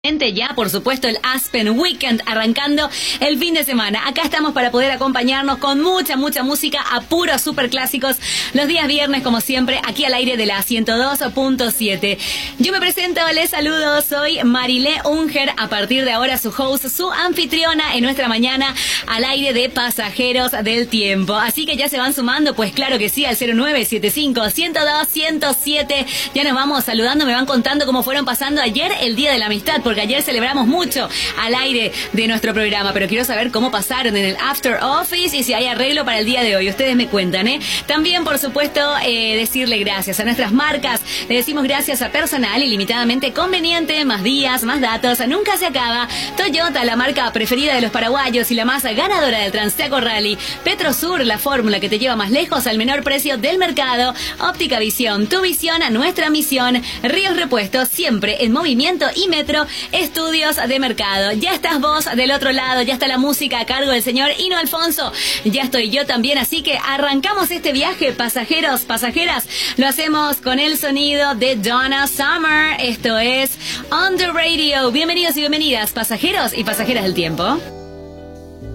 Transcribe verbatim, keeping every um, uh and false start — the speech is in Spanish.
Ya, por supuesto, el Aspen Weekend arrancando el fin de semana. Acá estamos para poder acompañarnos con mucha, mucha música a puros superclásicos los días viernes, como siempre, aquí al aire de la ciento dos punto siete. Yo me presento, les saludo, soy Marilé Unger, a partir de ahora su host, su anfitriona en nuestra mañana al aire de Pasajeros del Tiempo. Así que ya se van sumando, pues claro que sí, al cero nueve siete cinco, ciento dos, ciento siete. Ya nos vamos saludando, me van contando cómo fueron pasando ayer el Día de la Amistad, porque ayer celebramos mucho al aire de nuestro programa, pero quiero saber cómo pasaron en el After Office y si hay arreglo para el día de hoy. Ustedes me cuentan, ¿eh? También, por supuesto, eh, decirle gracias a nuestras marcas. Le decimos gracias a Personal Ilimitadamente Conveniente, más días, más datos, nunca se acaba. Toyota, la marca preferida de los paraguayos y la más ganadora del Transteco Rally. Petrosur, la fórmula que te lleva más lejos al menor precio del mercado. Óptica Visión, tu visión a nuestra misión. Ríos Repuestos, siempre en movimiento. Y Metro, estudios de mercado. Ya estás vos del otro lado, ya está la música a cargo del señor Hino Alfonso. Ya estoy yo también, así que arrancamos este viaje, pasajeros, pasajeras. Lo hacemos con el sonido de Donna Summer. Esto es On The Radio. Bienvenidos y bienvenidas, pasajeros y pasajeras del tiempo.